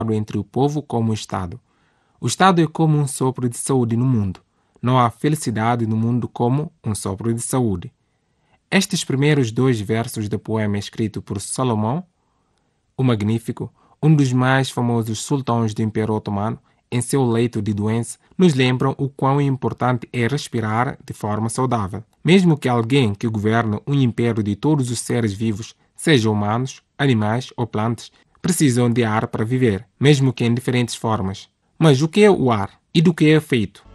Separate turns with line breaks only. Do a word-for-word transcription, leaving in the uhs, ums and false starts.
entre o povo como o Estado. O Estado é como um sopro de saúde no mundo. Não há felicidade no mundo como um sopro de saúde. Estes primeiros dois versos do poema escrito por Salomão, o Magnífico, um dos mais famosos sultões do Império Otomano, em seu leito de doença, nos lembram o quão importante é respirar de forma saudável. Mesmo que alguém que governa um império de todos os seres vivos, sejam humanos, animais ou plantas, precisam de ar para viver, mesmo que em diferentes formas. Mas o que é o ar e do que é feito?